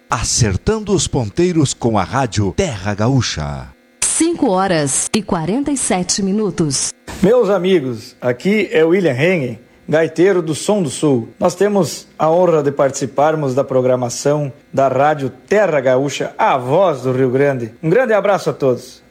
Acertando os ponteiros com a rádio Terra Gaúcha. 5h47. Meus amigos, aqui é William Hengen, gaiteiro do Som do Sul. Nós temos a honra de participarmos da programação da rádio Terra Gaúcha, a voz do Rio Grande. Um grande abraço a todos.